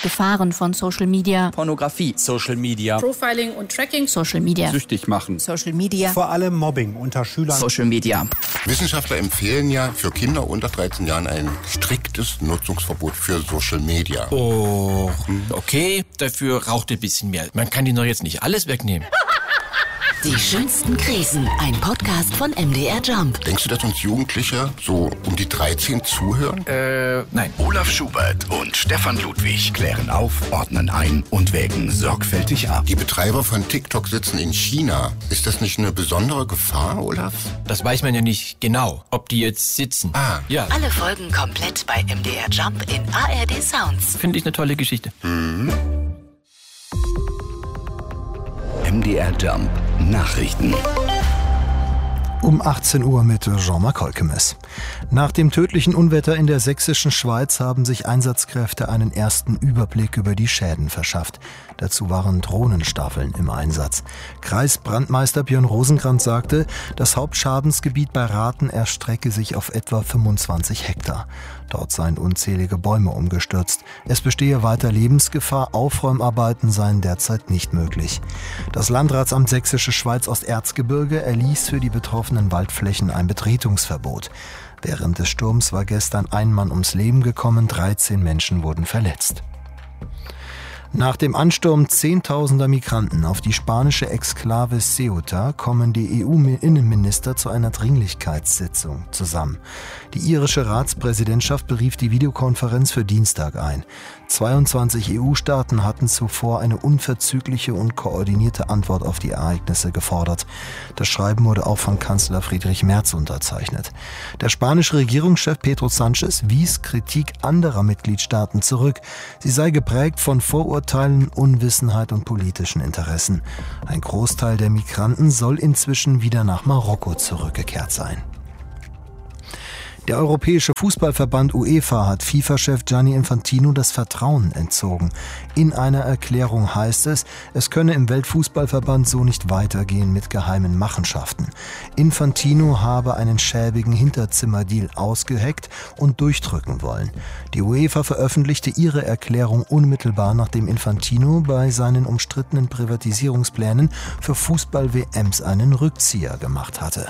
Gefahren von Social Media. Pornografie. Social Media. Profiling und Tracking. Social Media. Süchtig machen. Social Media. Vor allem Mobbing unter Schülern. Social Media. Wissenschaftler empfehlen ja für Kinder unter 13 Jahren ein striktes Nutzungsverbot für Social Media. Oh, okay, dafür raucht ein bisschen mehr. Man kann ihnen doch jetzt nicht alles wegnehmen. Die schönsten Krisen, ein Podcast von MDR Jump. Denkst du, dass uns Jugendliche so um die 13 zuhören? Nein. Olaf Schubert und Stefan Ludwig klären auf, ordnen ein und wägen sorgfältig ab. Die Betreiber von TikTok sitzen in China. Ist das nicht eine besondere Gefahr, Olaf? Das weiß man ja nicht genau, ob die jetzt sitzen. Ja. Alle Folgen komplett bei MDR Jump in ARD Sounds. Finde ich eine tolle Geschichte. MDR Jump Nachrichten. Um 18 Uhr mit Jean-Marc Holkemes. Nach dem tödlichen Unwetter in der sächsischen Schweiz haben sich Einsatzkräfte einen ersten Überblick über die Schäden verschafft. Dazu waren Drohnenstaffeln im Einsatz. Kreisbrandmeister Björn Rosenkrantz sagte, das Hauptschadensgebiet bei Rathen erstrecke sich auf etwa 25 Hektar. Dort seien unzählige Bäume umgestürzt. Es bestehe weiter Lebensgefahr, Aufräumarbeiten seien derzeit nicht möglich. Das Landratsamt Sächsische Schweiz Osterzgebirge erließ für die betroffenen Waldflächen ein Betretungsverbot. Während des Sturms war gestern ein Mann ums Leben gekommen, 13 Menschen wurden verletzt. Nach dem Ansturm zehntausender Migranten auf die spanische Exklave Ceuta kommen die EU-Innenminister zu einer Dringlichkeitssitzung zusammen. Die irische Ratspräsidentschaft berief die Videokonferenz für Dienstag ein. 22 EU-Staaten hatten zuvor eine unverzügliche und koordinierte Antwort auf die Ereignisse gefordert. Das Schreiben wurde auch von Kanzler Friedrich Merz unterzeichnet. Der spanische Regierungschef Pedro Sánchez wies Kritik anderer Mitgliedstaaten zurück. Sie sei geprägt von Vorurteilen, Unwissenheit und politischen Interessen. Ein Großteil der Migranten soll inzwischen wieder nach Marokko zurückgekehrt sein. Der Europäische Fußballverband UEFA hat FIFA-Chef Gianni Infantino das Vertrauen entzogen. In einer Erklärung heißt es, es könne im Weltfußballverband so nicht weitergehen mit geheimen Machenschaften. Infantino habe einen schäbigen Hinterzimmerdeal ausgeheckt und durchdrücken wollen. Die UEFA veröffentlichte ihre Erklärung unmittelbar, nachdem Infantino bei seinen umstrittenen Privatisierungsplänen für Fußball-WMs einen Rückzieher gemacht hatte.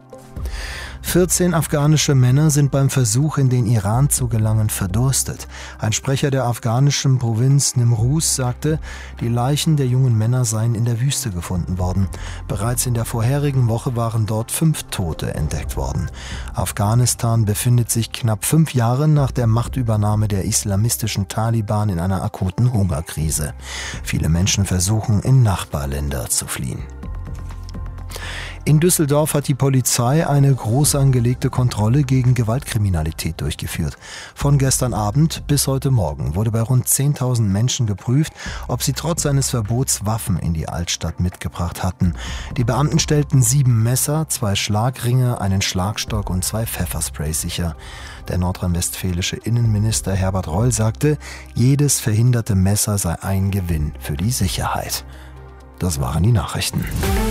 14 afghanische Männer sind beim Versuch, in den Iran zu gelangen, verdurstet. Ein Sprecher der afghanischen Provinz Nimruz sagte, die Leichen der jungen Männer seien in der Wüste gefunden worden. Bereits in der vorherigen Woche waren dort 5 Tote entdeckt worden. Afghanistan befindet sich knapp 5 Jahre nach der Machtübernahme der islamistischen Taliban in einer akuten Hungerkrise. Viele Menschen versuchen, in Nachbarländer zu fliehen. In Düsseldorf hat die Polizei eine groß angelegte Kontrolle gegen Gewaltkriminalität durchgeführt. Von gestern Abend bis heute Morgen wurde bei rund 10.000 Menschen geprüft, ob sie trotz eines Verbots Waffen in die Altstadt mitgebracht hatten. Die Beamten stellten 7 Messer, 2 Schlagringe, einen Schlagstock und 2 Pfeffersprays sicher. Der nordrhein-westfälische Innenminister Herbert Reul sagte, jedes verhinderte Messer sei ein Gewinn für die Sicherheit. Das waren die Nachrichten.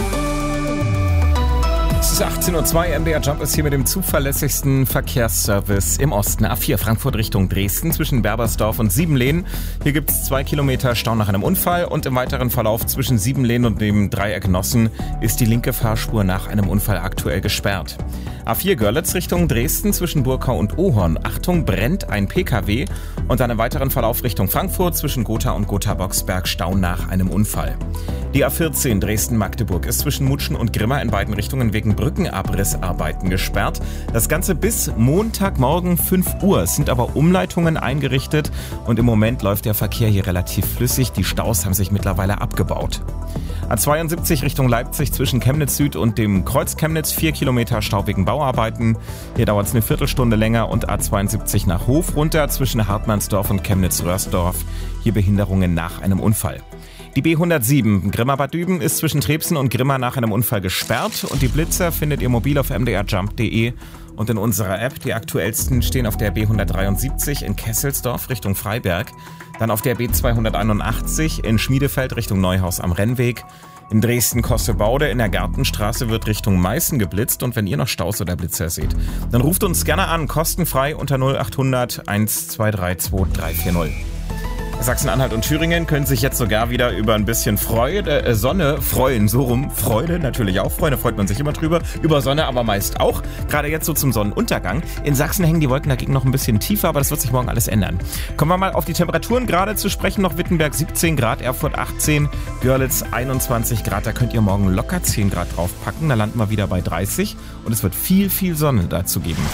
Es ist 18:02 Uhr, MDR Jump ist hier mit dem zuverlässigsten Verkehrsservice im Osten. A4 Frankfurt Richtung Dresden zwischen Berbersdorf und Siebenlehn. Hier gibt es 2 Kilometer Stau nach einem Unfall und im weiteren Verlauf zwischen Siebenlehn und dem Dreieck Nossen ist die linke Fahrspur nach einem Unfall aktuell gesperrt. A4 Görlitz Richtung Dresden zwischen Burkau und Ohorn. Achtung, brennt ein PKW und dann im weiteren Verlauf Richtung Frankfurt zwischen Gotha und Gotha-Boxberg Stau nach einem Unfall. Die A14 Dresden-Magdeburg ist zwischen Mutschen und Grimma in beiden Richtungen wegen Brückenabrissarbeiten gesperrt. Das Ganze bis Montagmorgen 5 Uhr. Es sind aber Umleitungen eingerichtet und im Moment läuft der Verkehr hier relativ flüssig. Die Staus haben sich mittlerweile abgebaut. A72 Richtung Leipzig zwischen Chemnitz Süd und dem Kreuz Chemnitz 4 Kilometer Stau wegen Bauarbeiten. Hier dauert es eine Viertelstunde länger und A72 nach Hof runter zwischen Hartmannsdorf und Chemnitz-Röhrsdorf. Hier Behinderungen nach einem Unfall. Die B107 Grimma-Bad Düben ist zwischen Trebsen und Grimma nach einem Unfall gesperrt und die Blitzer findet ihr mobil auf mdrjump.de und in unserer App. Die aktuellsten stehen auf der B173 in Kesselsdorf Richtung Freiberg, dann auf der B281 in Schmiedefeld Richtung Neuhaus am Rennweg. In Dresden-Kossebaude in der Gartenstraße wird Richtung Meißen geblitzt und wenn ihr noch Staus oder Blitzer seht, dann ruft uns gerne an, kostenfrei unter 0800 123 2340. Sachsen-Anhalt und Thüringen können sich jetzt sogar wieder über ein bisschen Sonne freuen. So rum, Freude natürlich auch. Freude freut man sich immer drüber. Über Sonne aber meist auch. Gerade jetzt so zum Sonnenuntergang. In Sachsen hängen die Wolken dagegen noch ein bisschen tiefer, aber das wird sich morgen alles ändern. Kommen wir mal auf die Temperaturen gerade zu sprechen. Noch Wittenberg 17 Grad, Erfurt 18, Görlitz 21 Grad. Da könnt ihr morgen locker 10 Grad draufpacken. Da landen wir wieder bei 30 und es wird viel, viel Sonne dazu geben.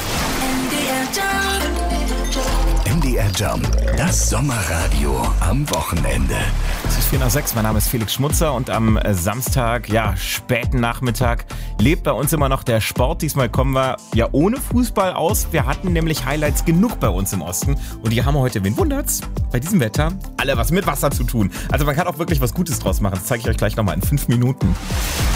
MDR Jump, das Sommerradio am Wochenende. Es ist 4:06, mein Name ist Felix Schmutzer und am Samstag, späten Nachmittag, lebt bei uns immer noch der Sport. Diesmal kommen wir ohne Fußball aus. Wir hatten nämlich Highlights genug bei uns im Osten und die haben wir heute, wen wundert's, bei diesem Wetter alle was mit Wasser zu tun. Also man kann auch wirklich was Gutes draus machen. Das zeige ich euch gleich nochmal in 5 Minuten.